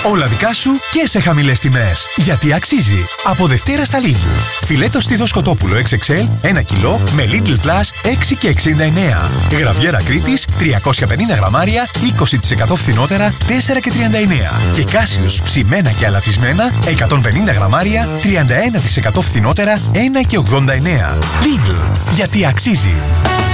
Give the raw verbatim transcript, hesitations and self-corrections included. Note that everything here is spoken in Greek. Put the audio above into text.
Όλα δικά σου και σε χαμηλές τιμές. Γιατί αξίζει. Από Δευτέρα στα Lidl. Φιλέτο στήθος κοτόπουλο εξ εξ ελ ένα κιλό με Lidl Plus έξι και εξήντα εννέα. Γραβιέρα Κρήτης τριακόσια πενήντα γραμμάρια είκοσι τοις εκατό φθηνότερα τέσσερα και τριάντα εννέα. Και Κάσιους ψημένα και αλατισμένα εκατόν πενήντα γραμμάρια τριάντα ένα τοις εκατό φθηνότερα ένα και ογδόντα εννέα. Lidl. Γιατί αξίζει.